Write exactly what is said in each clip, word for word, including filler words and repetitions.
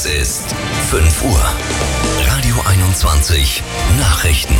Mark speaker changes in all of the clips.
Speaker 1: Es ist fünf Uhr. Radio einundzwanzig Nachrichten.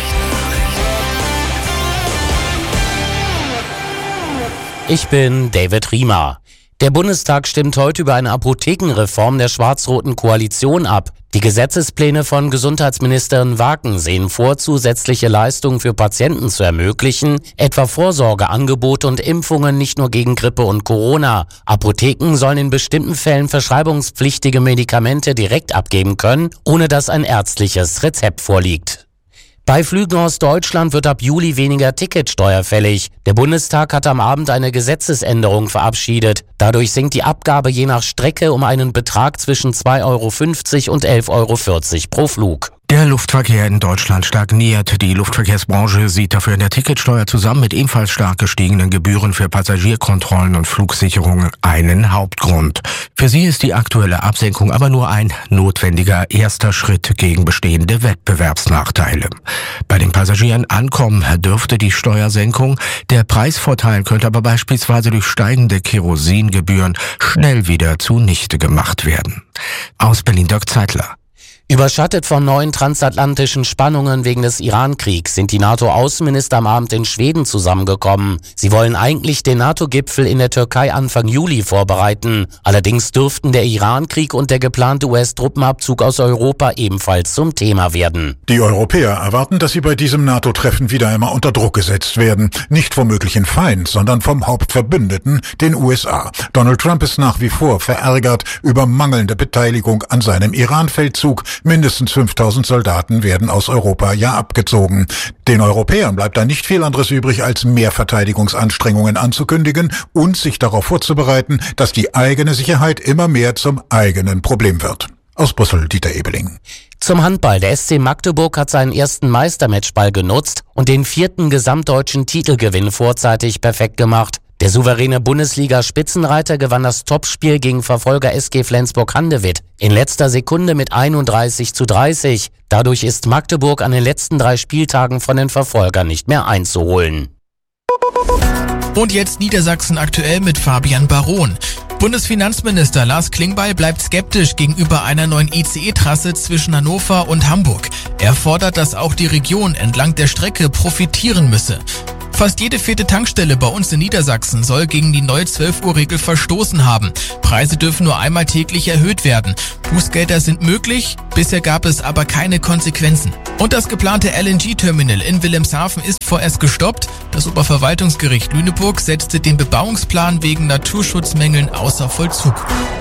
Speaker 2: Ich bin David Riemer. Der Bundestag stimmt heute über eine Apothekenreform der schwarz-roten Koalition ab. Die Gesetzespläne von Gesundheitsministerin Waken sehen vor, zusätzliche Leistungen für Patienten zu ermöglichen, etwa Vorsorgeangebote und Impfungen nicht nur gegen Grippe und Corona. Apotheken sollen in bestimmten Fällen verschreibungspflichtige Medikamente direkt abgeben können, ohne dass ein ärztliches Rezept vorliegt. Bei Flügen aus Deutschland wird ab Juli weniger Ticketsteuer fällig. Der Bundestag hat am Abend eine Gesetzesänderung verabschiedet. Dadurch sinkt die Abgabe je nach Strecke um einen Betrag zwischen zwei Euro fünfzig und elf Euro vierzig pro Flug.
Speaker 3: Der Luftverkehr in Deutschland stagniert. Die Luftverkehrsbranche sieht dafür in der Ticketsteuer zusammen mit ebenfalls stark gestiegenen Gebühren für Passagierkontrollen und Flugsicherungen einen Hauptgrund. Für sie ist die aktuelle Absenkung aber nur ein notwendiger erster Schritt gegen bestehende Wettbewerbsnachteile. Bei den Passagieren ankommen dürfte die Steuersenkung. Der Preisvorteil könnte aber beispielsweise durch steigende Kerosingebühren schnell wieder zunichte gemacht werden. Aus Berlin Dirk Zeitler.
Speaker 2: Überschattet von neuen transatlantischen Spannungen wegen des Iran-Kriegs sind die NATO-Außenminister am Abend in Schweden zusammengekommen. Sie wollen eigentlich den NATO-Gipfel in der Türkei Anfang Juli vorbereiten. Allerdings dürften der Iran-Krieg und der geplante U S-Truppenabzug aus Europa ebenfalls zum Thema werden.
Speaker 4: Die Europäer erwarten, dass sie bei diesem NATO-Treffen wieder einmal unter Druck gesetzt werden. Nicht vom möglichen Feind, sondern vom Hauptverbündeten, den U S A. Donald Trump ist nach wie vor verärgert über mangelnde Beteiligung an seinem Iran-Feldzug. Mindestens fünftausend Soldaten werden aus Europa ja abgezogen. Den Europäern bleibt da nicht viel anderes übrig, als mehr Verteidigungsanstrengungen anzukündigen und sich darauf vorzubereiten, dass die eigene Sicherheit immer mehr zum eigenen Problem wird. Aus Brüssel, Dieter Ebeling.
Speaker 2: Zum Handball. Der S C Magdeburg hat seinen ersten Meistermatchball genutzt und den vierten gesamtdeutschen Titelgewinn vorzeitig perfekt gemacht. Der souveräne Bundesliga-Spitzenreiter gewann das Topspiel gegen Verfolger S G Flensburg-Handewitt in letzter Sekunde mit einunddreißig zu dreißig. Dadurch ist Magdeburg an den letzten drei Spieltagen von den Verfolgern nicht mehr einzuholen.
Speaker 5: Und jetzt Niedersachsen aktuell mit Fabian Baron. Bundesfinanzminister Lars Klingbeil bleibt skeptisch gegenüber einer neuen I C E-Trasse zwischen Hannover und Hamburg. Er fordert, dass auch die Region entlang der Strecke profitieren müsse. Fast jede vierte Tankstelle bei uns in Niedersachsen soll gegen die neue zwölf Uhr Regel verstoßen haben. Preise dürfen nur einmal täglich erhöht werden. Bußgelder sind möglich, bisher gab es aber keine Konsequenzen. Und das geplante L N G-Terminal in Wilhelmshaven ist vorerst gestoppt. Das Oberverwaltungsgericht Lüneburg setzte den Bebauungsplan wegen Naturschutzmängeln außer Vollzug.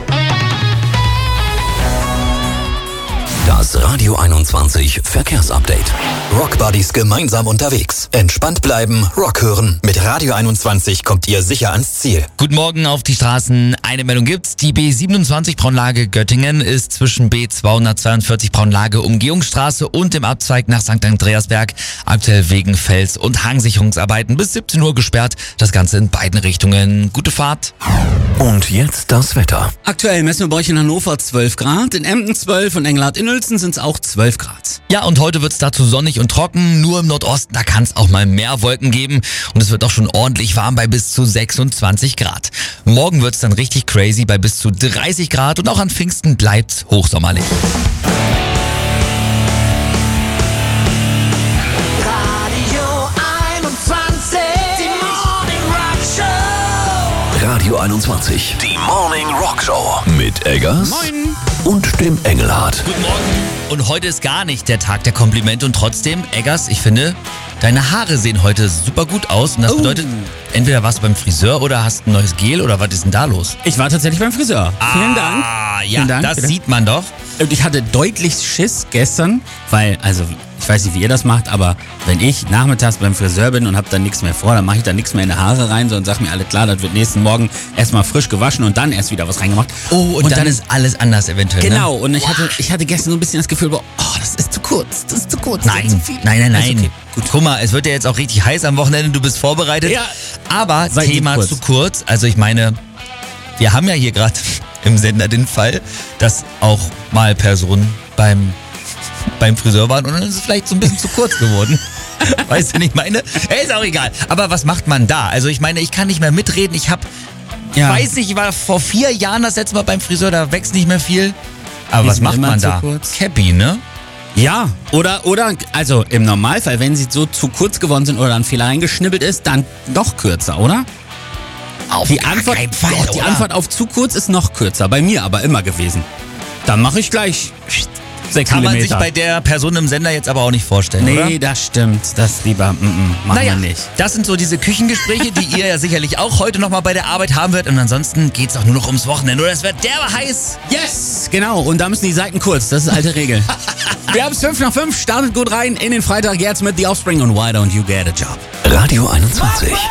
Speaker 1: Das Radio einundzwanzig Verkehrsupdate. Rockbuddies gemeinsam unterwegs. Entspannt bleiben, Rock hören. Mit Radio einundzwanzig kommt ihr sicher ans Ziel.
Speaker 6: Guten Morgen auf die Straßen. Eine Meldung gibt's. Die B siebenundzwanzig Braunlage Göttingen ist zwischen B zweihundertzweiundvierzig Braunlage Umgehungsstraße und dem Abzweig nach Sankt Andreasberg aktuell wegen Fels- und Hangsicherungsarbeiten bis siebzehn Uhr gesperrt. Das Ganze in beiden Richtungen. Gute Fahrt.
Speaker 1: Und jetzt das Wetter.
Speaker 7: Aktuell messen wir bei euch in Hannover zwölf Grad, in Emden zwölf und Engelhardt-Innülzen sind es auch zwölf Grad.
Speaker 6: Ja, und heute wird's dazu sonnig und trocken. Nur im Nordosten, da kann es auch mal mehr Wolken geben. Und es wird auch schon ordentlich warm bei bis zu sechsundzwanzig Grad. Morgen wird's dann richtig crazy bei bis zu dreißig Grad. Und auch an Pfingsten bleibt's hochsommerlich.
Speaker 1: Radio einundzwanzig, die Morning Rock Show mit Eggers
Speaker 7: Moin.
Speaker 1: und dem Engelhardt.
Speaker 6: Guten Morgen. Und heute ist gar nicht der Tag der Komplimente und trotzdem, Eggers, ich finde, deine Haare sehen heute super gut aus. Und das
Speaker 7: Oh.
Speaker 6: bedeutet, entweder warst du beim Friseur oder hast ein neues Gel oder was ist denn da los?
Speaker 7: Ich war tatsächlich beim Friseur. Vielen Dank.
Speaker 6: Ah, ja,
Speaker 7: Vielen Dank,
Speaker 6: das
Speaker 7: bitte.
Speaker 6: sieht man doch.
Speaker 7: Und ich hatte deutlich Schiss gestern, weil, also ich weiß nicht, wie ihr das macht, aber wenn ich nachmittags beim Friseur bin und hab dann nichts mehr vor, dann mache ich da nichts mehr in die Haare rein, sondern sag mir, alle klar, das wird nächsten Morgen erstmal frisch gewaschen und dann erst wieder was reingemacht.
Speaker 6: Oh, und,
Speaker 7: Und
Speaker 6: dann,
Speaker 7: dann-
Speaker 6: ist alles anders eventuell.
Speaker 7: Genau,
Speaker 6: Ne?
Speaker 7: und ich hatte, ich hatte gestern so ein bisschen das Gefühl, oh, das ist zu kurz, das ist zu kurz. das
Speaker 6: Nein,
Speaker 7: ist zu viel.
Speaker 6: nein, nein,
Speaker 7: Also,
Speaker 6: nein.
Speaker 7: okay, gut.
Speaker 6: Guck mal, es wird ja jetzt auch richtig heiß am Wochenende, du bist vorbereitet.
Speaker 7: Ja.
Speaker 6: Aber
Speaker 7: Seid nicht
Speaker 6: Thema
Speaker 7: kurz.
Speaker 6: zu kurz. Also ich meine, wir haben ja hier gerade im Sender den Fall, dass auch mal Personen beim, beim Friseur waren und dann ist es vielleicht so ein bisschen zu kurz geworden. Weißt du, nicht meine? Äh, Ist auch egal. Aber was macht man da? Also ich meine, ich kann nicht mehr mitreden. Ich hab,
Speaker 7: Ja.
Speaker 6: weiß nicht, ich war vor vier Jahren das letzte Mal beim Friseur, da wächst nicht mehr viel. Aber
Speaker 7: Die
Speaker 6: was
Speaker 7: sind
Speaker 6: macht
Speaker 7: immer
Speaker 6: man
Speaker 7: zu
Speaker 6: da?
Speaker 7: kurz.
Speaker 6: Cappy, ne?
Speaker 7: Ja, oder, oder, also im Normalfall, wenn sie so zu kurz geworden sind oder ein Fehler reingeschnibbelt ist, dann noch kürzer, oder?
Speaker 6: Auf
Speaker 7: Die
Speaker 6: gar
Speaker 7: Antwort,
Speaker 6: keinen Fall,
Speaker 7: doch, die
Speaker 6: oder?
Speaker 7: Antwort auf zu kurz ist noch kürzer, bei mir aber immer gewesen. Dann mache ich gleich sechs
Speaker 6: Kann man sich
Speaker 7: Millimeter.
Speaker 6: bei der Person im Sender jetzt aber auch nicht vorstellen,
Speaker 7: Nee,
Speaker 6: oder?
Speaker 7: das stimmt. Das lieber, mm, mm, machen
Speaker 6: Naja,
Speaker 7: wir nicht.
Speaker 6: das sind so diese Küchengespräche, die ihr ja sicherlich auch heute nochmal bei der Arbeit haben werdet. Und ansonsten geht's auch nur noch ums Wochenende. Oder es wird derbe heiß.
Speaker 7: Yes, genau. Und da müssen die Seiten kurz. Das ist alte Regel. Wir haben es fünf nach fünf. Startet gut rein in den Freitag jetzt mit The Offspring und Why Don't You Get a Job.
Speaker 1: Radio einundzwanzig.